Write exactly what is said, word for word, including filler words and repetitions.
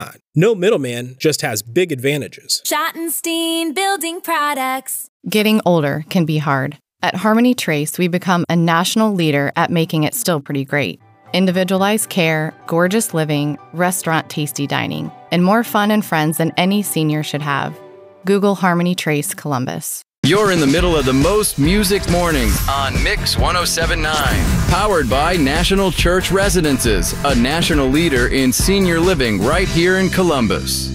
No middleman just has big advantages. Schottenstein Building Products. Getting older can be hard. At Harmony Trace, we become a national leader at making it still pretty great. Individualized care, gorgeous living, restaurant tasty dining, and more fun and friends than any senior should have. Google Harmony Trace Columbus. You're in the middle of the most music mornings on Mix one oh seven point nine. Powered by National Church Residences, a national leader in senior living right here in Columbus.